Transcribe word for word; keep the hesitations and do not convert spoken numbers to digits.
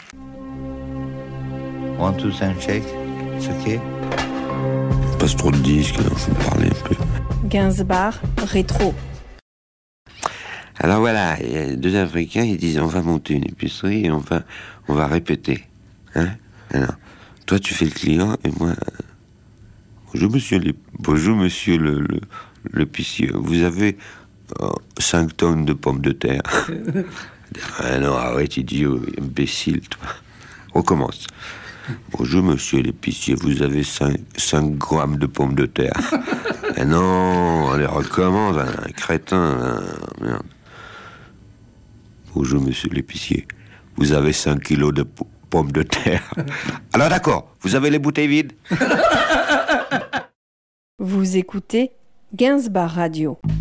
One, two, and shake. It's okay. Passe trop de disques, alors je vais parler un peu. Gainsbar, rétro. Alors voilà, il y a deux Africains, ils disent on va monter une épicerie et on va, on va répéter. Hein? Alors, toi tu fais le client et moi... Euh, bonjour monsieur, les, bonjour monsieur le, le, l'épicier, vous avez euh, cinq tonnes de pommes de terre. Ah non, arrête idiot, imbécile, toi. On commence. Bonjour monsieur l'épicier, vous avez cinq grammes de pommes de terre. Ah non, on les recommence, un crétin, un, merde. Bonjour monsieur l'épicier, vous avez cinq kilos de p- pommes de terre. Alors d'accord, vous avez les bouteilles vides. Vous écoutez Gainsbar Radio.